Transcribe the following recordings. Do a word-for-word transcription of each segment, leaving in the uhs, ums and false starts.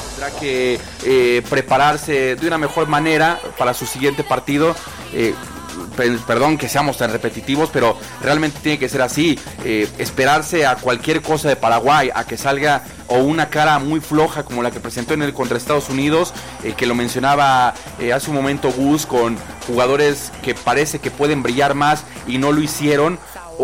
Tendrá que eh, prepararse de una mejor manera para su siguiente partido. Eh, Perdón que seamos tan repetitivos, pero realmente tiene que ser así. Eh, esperarse a cualquier cosa de Paraguay, a que salga o una cara muy floja como la que presentó en el contra Estados Unidos, eh, que lo mencionaba eh, hace un momento Gus, con jugadores que parece que pueden brillar más y no lo hicieron,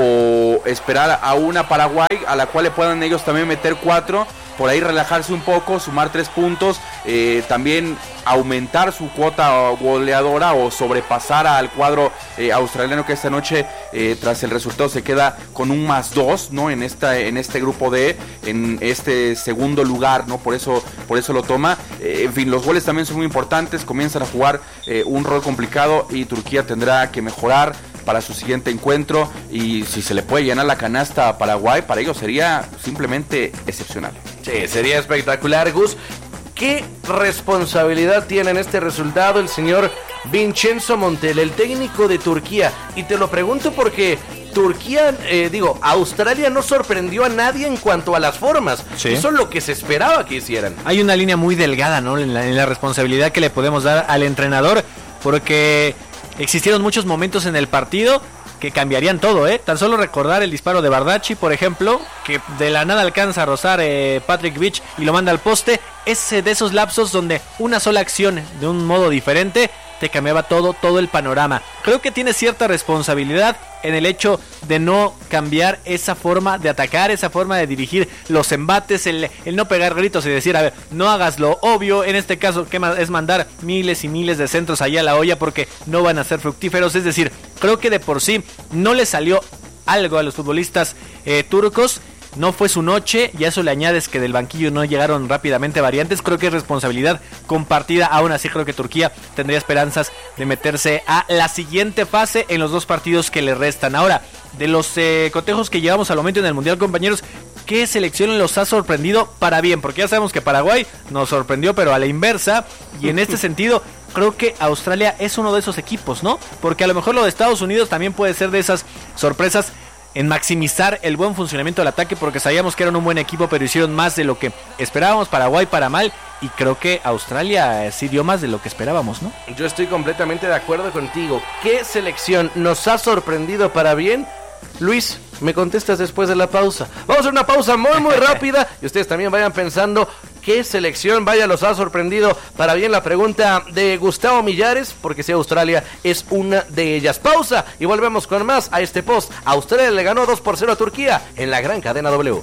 o esperar a una Paraguay a la cual le puedan ellos también meter cuatro, por ahí relajarse un poco, sumar tres puntos, eh, también aumentar su cuota goleadora o sobrepasar al cuadro eh, australiano, que esta noche eh, tras el resultado se queda con un más dos, ¿no? En esta, en este grupo D, en este segundo lugar, ¿no? Por eso, por eso lo toma. Eh, en fin, los goles también son muy importantes, comienzan a jugar eh, un rol complicado y Turquía tendrá que mejorar para su siguiente encuentro, y si se le puede llenar la canasta a Paraguay, para ellos sería simplemente excepcional. Sí, sería espectacular, Gus. ¿Qué responsabilidad tiene en este resultado el señor Vincenzo Montella, el técnico de Turquía? Y te lo pregunto porque Turquía, eh, digo, Australia no sorprendió a nadie en cuanto a las formas. Sí. Eso es lo que se esperaba que hicieran. Hay una línea muy delgada, ¿no? En la, en la responsabilidad que le podemos dar al entrenador, porque existieron muchos momentos en el partido que cambiarían todo, ¿eh? Tan solo recordar el disparo de Bardacci, por ejemplo, que de la nada alcanza a rozar eh, Patrick Vich y lo manda al poste. Es de esos lapsos donde una sola acción de un modo diferente te cambiaba todo, todo el panorama. Creo que tiene cierta responsabilidad en el hecho de no cambiar esa forma de atacar, esa forma de dirigir los embates, el, el no pegar gritos y decir, a ver, no hagas lo obvio. En este caso, ¿qué más? Es mandar miles y miles de centros allá a la olla porque no van a ser fructíferos. Es decir, creo que de por sí no le salió algo a los futbolistas eh, turcos. No fue su noche, y a eso le añades que del banquillo no llegaron rápidamente variantes. Creo que es responsabilidad compartida. Aún así creo que Turquía tendría esperanzas de meterse a la siguiente fase en los dos partidos que le restan. Ahora, de los eh, cotejos que llevamos al momento en el Mundial, compañeros, ¿qué selección los ha sorprendido para bien? Porque ya sabemos que Paraguay nos sorprendió, pero a la inversa, y en este sentido creo que Australia es uno de esos equipos, ¿no? Porque a lo mejor lo de Estados Unidos también puede ser de esas sorpresas en maximizar el buen funcionamiento del ataque, porque sabíamos que eran un buen equipo, pero hicieron más de lo que esperábamos. Paraguay para mal, y creo que Australia sí dio más de lo que esperábamos, ¿no? Yo estoy completamente de acuerdo contigo. ¿Qué selección nos ha sorprendido para bien? Luis, me contestas después de la pausa. Vamos a hacer una pausa muy muy rápida y ustedes también vayan pensando qué selección, vaya, los ha sorprendido para bien. La pregunta de Gustavo Millares, porque si Australia es una de ellas. Pausa y volvemos con más a este post. Australia le ganó dos por cero a Turquía en la gran cadena W.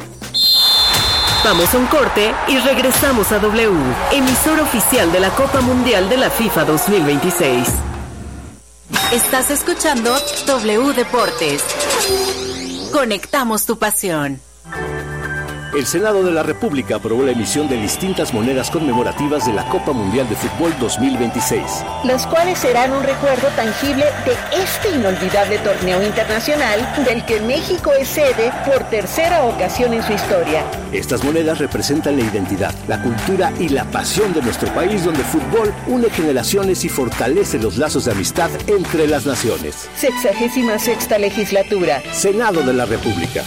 Vamos a un corte y regresamos a W, emisora oficial de la Copa Mundial de la FIFA dos mil veintiséis. Estás escuchando W Deportes. Conectamos tu pasión. El Senado de la República aprobó la emisión de distintas monedas conmemorativas de la Copa Mundial de Fútbol dos mil veintiséis. Las cuales serán un recuerdo tangible de este inolvidable torneo internacional del que México es sede por tercera ocasión en su historia. Estas monedas representan la identidad, la cultura y la pasión de nuestro país, donde el fútbol une generaciones y fortalece los lazos de amistad entre las naciones. Sexagésima sexta legislatura. Senado de la República.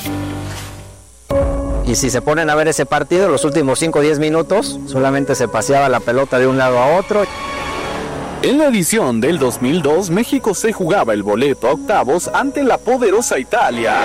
Y si se ponen a ver ese partido, los últimos cinco o diez minutos, solamente se paseaba la pelota de un lado a otro. En la edición del dos mil dos, México se jugaba el boleto a octavos ante la poderosa Italia.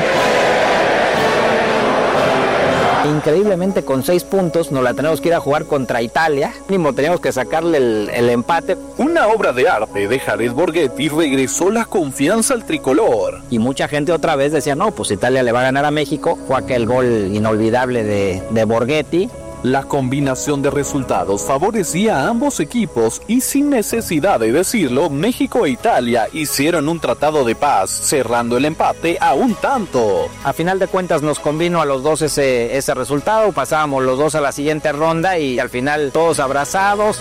Increíblemente, con seis puntos nos la tenemos que ir a jugar contra Italia. Mínimo teníamos que sacarle el, el empate. Una obra de arte de Jared Borghetti regresó la confianza al tricolor. Y mucha gente otra vez decía, no, pues Italia le va a ganar a México. Fue aquel gol inolvidable de, de Borghetti. La combinación de resultados favorecía a ambos equipos y sin necesidad de decirlo, México e Italia hicieron un tratado de paz, cerrando el empate a un tanto. A final de cuentas nos convino a los dos ese, ese resultado, pasábamos los dos a la siguiente ronda y al final todos abrazados.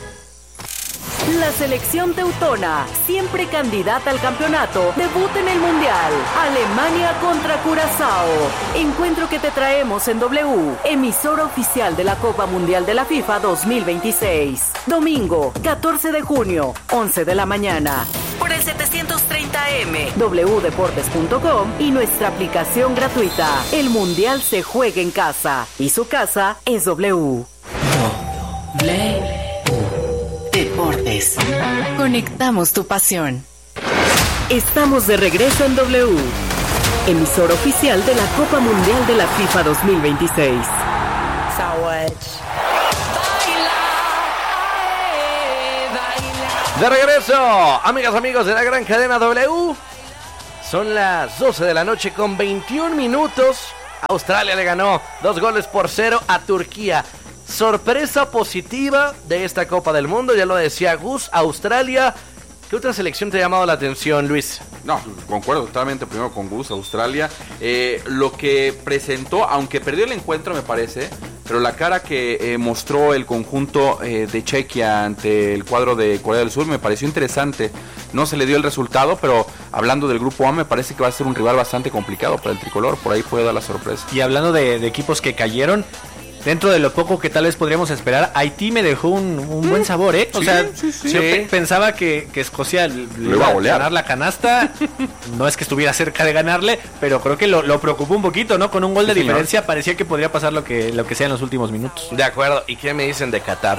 La selección teutona, siempre candidata al campeonato, debuta en el Mundial. Alemania contra Curazao. Encuentro que te traemos en W, emisora oficial de la Copa Mundial de la FIFA dos mil veintiséis. Domingo, catorce de junio, once de la mañana. Por el setecientos treinta eme, doble u deportes punto com y nuestra aplicación gratuita. El Mundial se juega en casa y su casa es W. W Deportes. Conectamos tu pasión. Estamos de regreso en W, emisor oficial de la Copa Mundial de la FIFA dos mil veintiséis. De regreso, amigas, amigos de la gran cadena W. Son las doce de la noche con veintiún minutos. Australia le ganó dos goles por cero a Turquía. Sorpresa positiva de esta Copa del Mundo, ya lo decía Gus, Australia. ¿Qué otra selección te ha llamado la atención, Luis? No, concuerdo totalmente primero con Gus, Australia. Eh, lo que presentó, aunque perdió el encuentro me parece, pero la cara que eh, mostró el conjunto eh, de Chequia ante el cuadro de Corea del Sur me pareció interesante. No se le dio el resultado, pero hablando del grupo A me parece que va a ser un rival bastante complicado para el tricolor. Por ahí puede dar la sorpresa. Y hablando de, de equipos que cayeron, dentro de lo poco que tal vez podríamos esperar, Haití me dejó un, un buen sabor, ¿eh? O sí, sea, sí, sí. yo pe- pensaba que, que Escocia le Lo iba a golear. ganar la canasta. No es que estuviera cerca de ganarle, pero creo que lo, lo preocupó un poquito, ¿no? Con un gol de Sí, señor. diferencia parecía que podría pasar lo que, lo que sea en los últimos minutos. De acuerdo. ¿Y qué me dicen de Qatar?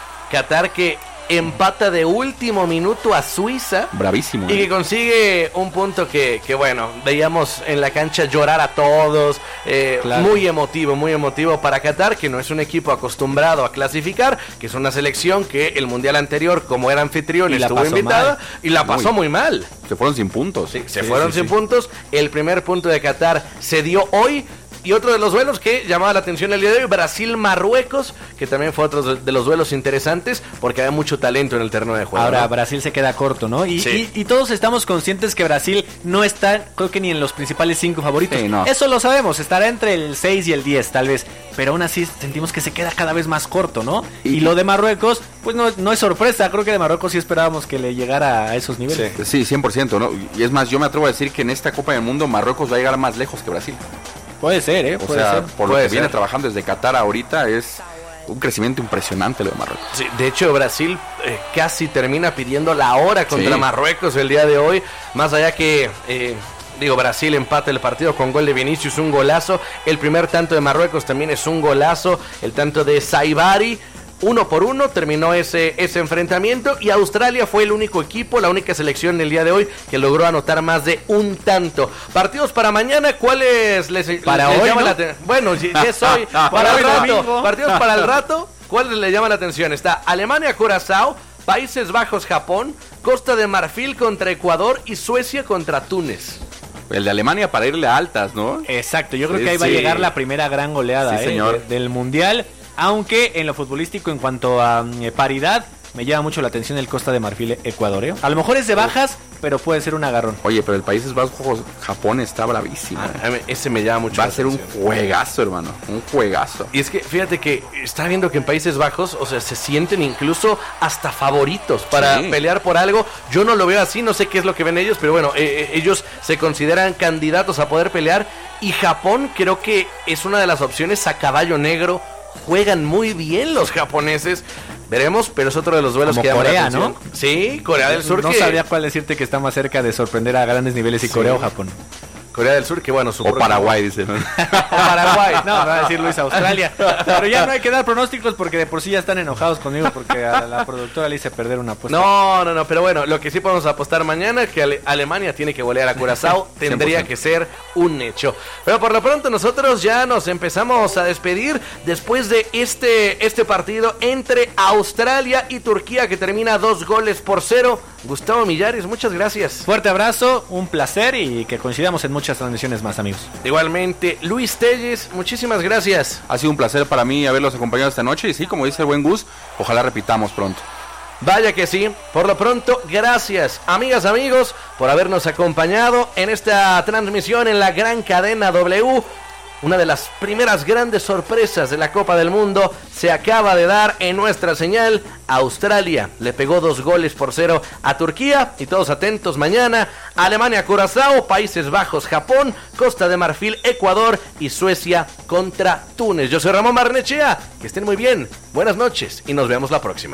Qatar que empata de último minuto a Suiza. Bravísimo. Y ¿eh? que consigue un punto que, que bueno, veíamos en la cancha llorar a todos. Eh, Claro. Muy emotivo, muy emotivo para Qatar, que no es un equipo acostumbrado a clasificar, que es una selección que el mundial anterior, como era anfitrión, Y la estuvo pasó invitada mal. y la pasó muy, Muy. mal. Se fueron sin puntos. Sí, se Sí, fueron sí, sin sí. puntos. El primer punto de Qatar se dio hoy. Y otro de los duelos que llamaba la atención el día de hoy, Brasil-Marruecos, que también fue otro de los duelos interesantes porque había mucho talento en el terreno de juego. Ahora ¿no? Brasil se queda corto, ¿no? Y, Sí. y, y todos estamos conscientes que Brasil no está, creo que ni en los principales cinco favoritos. Sí, no. Eso lo sabemos, estará entre el seis y el diez tal vez, pero aún así sentimos que se queda cada vez más corto, ¿no? Y, Y- lo de Marruecos, pues no, no es sorpresa, creo que de Marruecos sí esperábamos que le llegara a esos niveles. Sí, cien por ciento, ¿no? Y es más, yo me atrevo a decir que en esta Copa del Mundo Marruecos va a llegar más lejos que Brasil. Puede ser, ¿eh? O Puede sea, ser. por lo Puede que viene ser. trabajando desde Qatar ahorita es un crecimiento impresionante lo de Marruecos. Sí, de hecho, Brasil eh, casi termina pidiendo la hora contra Sí. Marruecos el día de hoy. Más allá que, eh, digo, Brasil empata el partido con gol de Vinicius, un golazo. El primer tanto de Marruecos también es un golazo. El tanto de Saibari. Uno por uno terminó ese, ese enfrentamiento y Australia fue el único equipo, la única selección del día de hoy que logró anotar más de un tanto. Partidos para mañana, ¿cuáles les, Para les hoy, llama ¿no? la atención? Bueno, si ya es hoy, para Para el hoy, rato. domingo. Partidos para el rato, ¿cuáles le llama la atención? Está Alemania, Curazao, Países Bajos, Japón, Costa de Marfil contra Ecuador y Suecia contra Túnez. El de Alemania para irle a altas, ¿no? Exacto, yo creo Sí, que ahí va a sí. llegar la primera gran goleada Sí, ¿eh? señor. de- del Mundial, aunque en lo futbolístico en cuanto a mm, eh, paridad me llama mucho la atención el Costa de Marfil Ecuador, ¿eh? A lo mejor es de bajas, pero puede ser un agarrón. Oye, pero el Países Bajos, Japón está bravísimo. Ah, a mí ese me llama mucho Va a la ser un atención. juegazo, hermano. Un juegazo. Y es que fíjate que está viendo que en Países Bajos, o sea, se sienten incluso hasta favoritos para Sí. pelear por algo. Yo no lo veo así, no sé qué es lo que ven ellos, pero bueno, eh, eh, ellos se consideran candidatos a poder pelear. Y Japón creo que es una de las opciones a caballo negro. Juegan muy bien los japoneses. Veremos, pero es otro de los duelos Como que llama la Corea, atención. ¿no? Sí, Corea del Sur. No que- sabría cuál decirte que está más cerca de sorprender a grandes niveles, si Sí. Corea o Japón. Corea del Sur, que bueno, su O próximo- Paraguay, dice. ¿no? O Paraguay, no, me va a decir Luis Australia. Pero ya no hay que dar pronósticos porque de por sí ya están enojados conmigo porque a la productora le hice perder una apuesta. No, no, no, pero bueno, lo que sí podemos apostar mañana es que Ale- Alemania tiene que golear a Curazao, tendría cien por ciento. que ser un hecho. Pero por lo pronto nosotros ya nos empezamos a despedir después de este, este partido entre Australia y Turquía que termina dos goles por cero. Gustavo Millares, muchas gracias. Fuerte abrazo, un placer y que coincidamos en muchas transmisiones más, amigos. Igualmente, Luis Telles, muchísimas gracias. Ha sido un placer para mí haberlos acompañado esta noche. Y sí, como dice el buen Gus, ojalá repitamos pronto. Vaya que sí, por lo pronto, gracias, amigas, amigos, por habernos acompañado en esta transmisión en la gran cadena W. Una de las primeras grandes sorpresas de la Copa del Mundo se acaba de dar en nuestra señal. Australia le pegó dos goles por cero a Turquía. Y todos atentos mañana. Alemania, Curazao, Países Bajos, Japón, Costa de Marfil, Ecuador y Suecia contra Túnez. Yo soy Ramón Barnechea. Que estén muy bien. Buenas noches y nos vemos la próxima.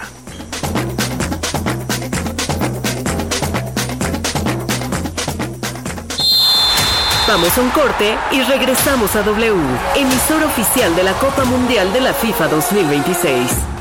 Vamos a un corte y regresamos a W, emisor oficial de la Copa Mundial de la FIFA dos mil veintiséis.